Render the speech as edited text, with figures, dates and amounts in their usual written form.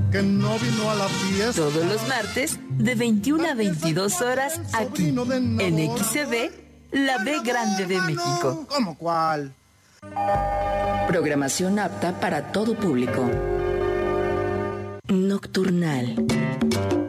que no vino a la fiesta. Todos los martes, de 21 a 22 horas, aquí, en XCB, la B Grande de México. ¿Cómo cuál? Programación apta para todo público. Nocturnal.